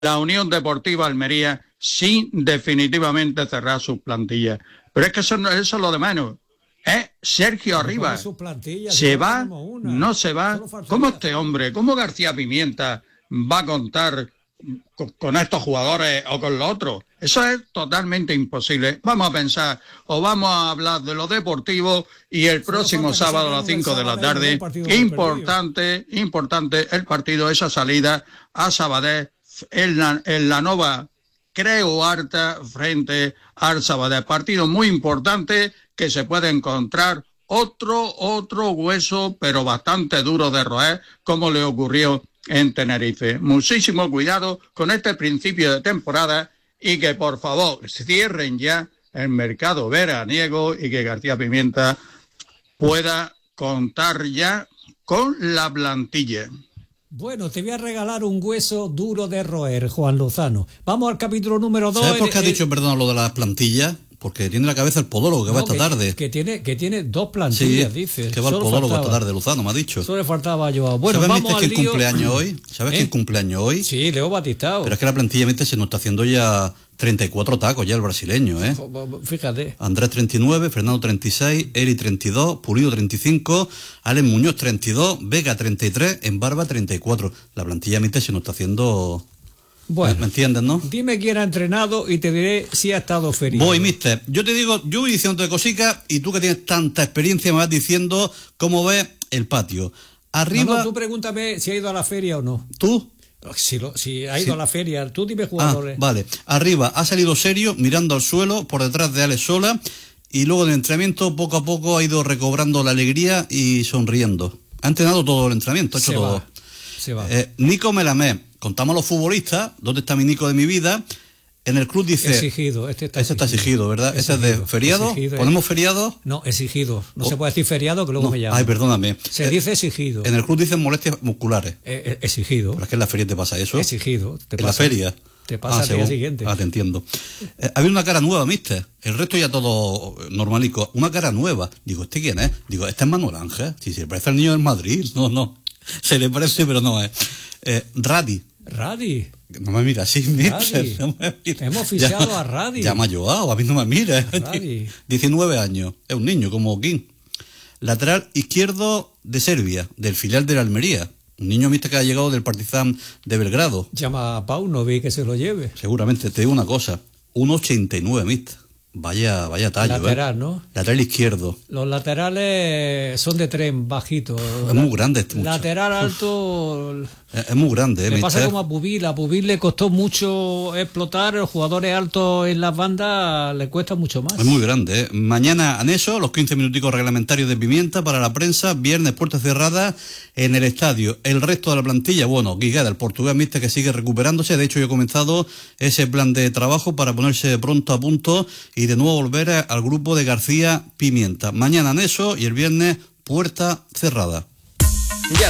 la Unión Deportiva Almería sin definitivamente cerrar sus plantillas. Pero es que eso es lo de menos. Sergio Arribas. ¿Se va? ¿No se va? ¿Cómo este hombre, cómo García Pimienta va a contar con estos jugadores o con los otros? Eso es totalmente imposible. Vamos a pensar o vamos a hablar de lo deportivo y el próximo sábado a las 5 de la tarde, importante el partido, esa salida a Sabadell en la Nova Creu Alta frente al Sabadell. Partido muy importante que se puede encontrar otro hueso, pero bastante duro de roer, como le ocurrió en Tenerife. Muchísimo cuidado con este principio de temporada y que por favor cierren ya el mercado veraniego y que García Pimienta pueda contar ya con la plantilla. Bueno, te voy a regalar un hueso duro de roer, Juan Lozano. Vamos al capítulo número 2. ¿Sabes por qué has dicho, perdón, lo de las plantillas? Porque tiene la cabeza el podólogo que va esta tarde. Que tiene dos plantillas, dice. Que va el podólogo esta tarde, Lozano, me ha dicho. Solo le faltaba a Joao. Bueno, ¿sabes vamos al quién cumpleaños hoy? ¿Sabes quién cumpleaños hoy? Sí, Leo Batistao. Pero es que la plantilla, viste, se nos está haciendo ya 34 tacos ya el brasileño, ¿eh? Fíjate. Andrés 39, Fernando 36, Eri 32, Pulido 35, Alex Muñoz 32, Vega 33, Embarba 34. La plantilla, viste, se nos está haciendo... Bueno, ¿me entiendes, no? Dime quién ha entrenado y te diré si ha estado ferido. Voy, mister. Yo te digo, yo voy diciéndote cositas y tú que tienes tanta experiencia me vas diciendo cómo ves el patio. Arriba... No, tú pregúntame si ha ido a la feria o no. ¿Tú? Si ha ido a la feria, tú dime jugadores. Vale. Arriba ha salido serio, mirando al suelo, por detrás de Alex Sola, y luego en el entrenamiento poco a poco ha ido recobrando la alegría y sonriendo. Ha entrenado todo el entrenamiento, ha hecho todo. Se va. Nico Melamé, contamos a los futbolistas, ¿dónde está mi Nico de mi vida? En el club dice... Exigido, ese está exigido, ¿verdad? Ese es de feriado. Exigido, ¿ponemos feriado? No, exigido. No se puede decir feriado, que luego me llaman. Ay, perdóname. Se dice exigido. En el club dicen molestias musculares. Exigido. ¿Pero es que en la feria te pasa eso? Exigido. ¿En la feria? Te pasa al día siguiente. Te entiendo. Había una cara nueva, mister. El resto ya todo normalico. Una cara nueva. Digo, ¿este quién es? Digo, este es Manuel Ángel. Si se le parece al niño del Madrid. No. Se le parece, pero no es. Radi. No me mira así, mister. No me mira. Hemos fichado a Radi. Ya me ha ayudado, a mí no me mira. 19 años. Es un niño como King. Lateral izquierdo de Serbia, del filial de la Almería. Un niño, mister, que ha llegado del Partizan de Belgrado. Llama a Paunovic que se lo lleve. Seguramente. Te digo una cosa. 1,89, mister. Vaya tallo, lateral, ¿no? Lateral izquierdo. Los laterales son de tren bajito. Es muy grande este muchacho. Lateral alto... Es muy grande, Le pasa como a Pubil. A Pubil le costó mucho explotar. Los jugadores altos en las bandas le cuesta mucho más. Es muy grande, ¿eh? Mañana anexo, los 15 minuticos reglamentarios de Pimienta para la prensa. Viernes, puertas cerradas en el estadio. El resto de la plantilla, bueno, Guigueda, el portugués, mister, que sigue recuperándose. De hecho, yo he comenzado ese plan de trabajo para ponerse pronto a punto y de nuevo volver al grupo de García Pimienta. Mañana anexo y el viernes puerta cerrada.